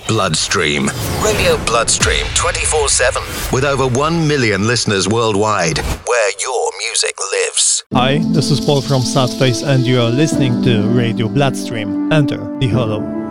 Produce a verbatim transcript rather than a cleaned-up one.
Bloodstream. Radio Bloodstream twenty-four seven. With over one million listeners worldwide, where your music lives. Hi, this is Paul from Sadface and you are listening to Radio Bloodstream. Enter the Hollow.